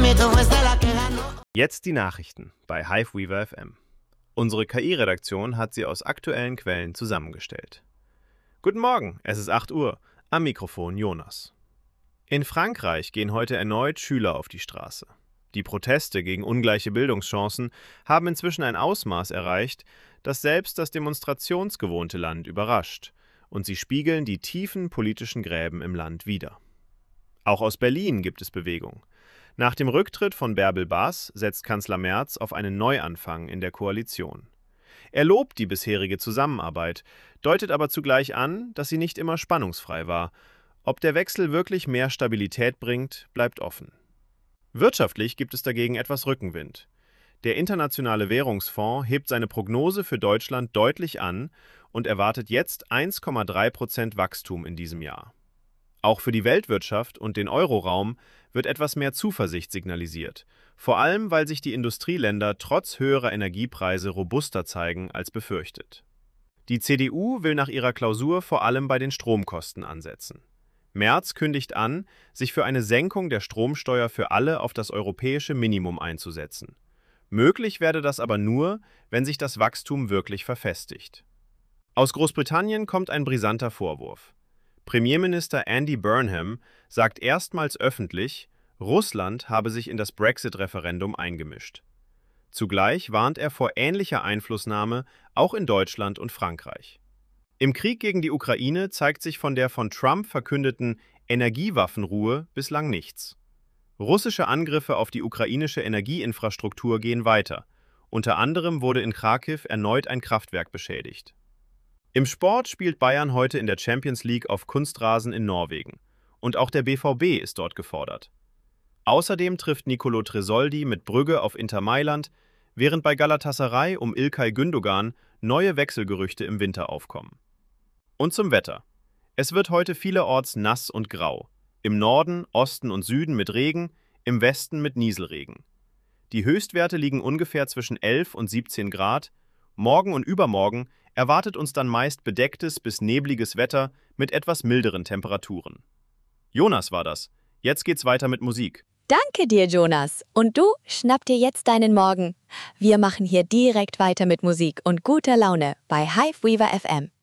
tú fuiste la que ganó. Jetzt die Nachrichten bei Hiveweaver FM. Unsere KI-Redaktion hat sie aus aktuellen Quellen zusammengestellt. Guten Morgen, es ist 8 Uhr. Am Mikrofon Jonas. In Frankreich gehen heute erneut Schüler auf die Straße. Die Proteste gegen ungleiche Bildungschancen haben inzwischen ein Ausmaß erreicht, das selbst das demonstrationsgewohnte Land überrascht, und sie spiegeln die tiefen politischen Gräben im Land wider. Auch aus Berlin gibt es Bewegung. Nach dem Rücktritt von Bärbel Bas setzt Kanzler Merz auf einen Neuanfang in der Koalition. Er lobt die bisherige Zusammenarbeit, deutet aber zugleich an, dass sie nicht immer spannungsfrei war. Ob der Wechsel wirklich mehr Stabilität bringt, bleibt offen. Wirtschaftlich gibt es dagegen etwas Rückenwind. Der Internationale Währungsfonds hebt seine Prognose für Deutschland deutlich an und erwartet jetzt 1,3% Wachstum in diesem Jahr. Auch für die Weltwirtschaft und den Euroraum wird etwas mehr Zuversicht signalisiert, vor allem weil sich die Industrieländer trotz höherer Energiepreise robuster zeigen als befürchtet. Die CDU will nach ihrer Klausur vor allem bei den Stromkosten ansetzen. Merz kündigt an, sich für eine Senkung der Stromsteuer für alle auf das europäische Minimum einzusetzen. Möglich werde das aber nur, wenn sich das Wachstum wirklich verfestigt. Aus Großbritannien kommt ein brisanter Vorwurf. Premierminister Andy Burnham sagt erstmals öffentlich, Russland habe sich in das Brexit-Referendum eingemischt. Zugleich warnt er vor ähnlicher Einflussnahme auch in Deutschland und Frankreich. Im Krieg gegen die Ukraine zeigt sich von der von Trump verkündeten Energiewaffenruhe bislang nichts. Russische Angriffe auf die ukrainische Energieinfrastruktur gehen weiter. Unter anderem wurde in Kharkiv erneut ein Kraftwerk beschädigt. Im Sport spielt Bayern heute in der Champions League auf Kunstrasen in Norwegen. Und auch der BVB ist dort gefordert. Außerdem trifft Nicolo Tresoldi mit Brügge auf Inter Mailand, während bei Galatasaray um İlkay Gündoğan neue Wechselgerüchte im Winter aufkommen. Und zum Wetter. Es wird heute vielerorts nass und grau. Im Norden, Osten und Süden mit Regen, im Westen mit Nieselregen. Die Höchstwerte liegen ungefähr zwischen 11 und 17 Grad. Morgen und übermorgen erwartet uns dann meist bedecktes bis nebliges Wetter mit etwas milderen Temperaturen. Jonas war das. Jetzt geht's weiter mit Musik. Danke dir, Jonas. Und du, schnapp dir jetzt deinen Morgen. Wir machen hier direkt weiter mit Musik und guter Laune bei Hiveweaver FM.